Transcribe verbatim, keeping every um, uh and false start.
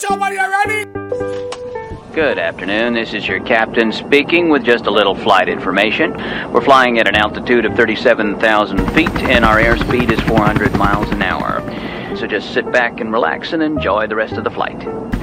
Ocho when you're ready. Good afternoon, this is your captain speaking with just a little flight information. We're flying at an altitude of thirty-seven thousand feet and our airspeed is four hundred miles an hour. So just sit back and relax and enjoy the rest of the flight.